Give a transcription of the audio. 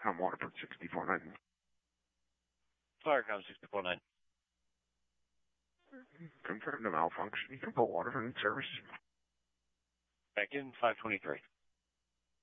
I'm Waterford 649. Firecom 649. Confirm the malfunction. You can put Waterford in service. Back in 523.